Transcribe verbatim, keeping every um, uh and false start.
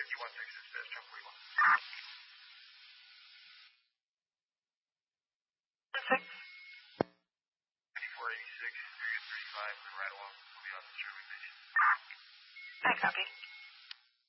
fifty-one six is uh, Trump forty-one. Six. fifty-four eighty-six, area thirty-five, we're right along. We'll be on the Sterling Base. I copy.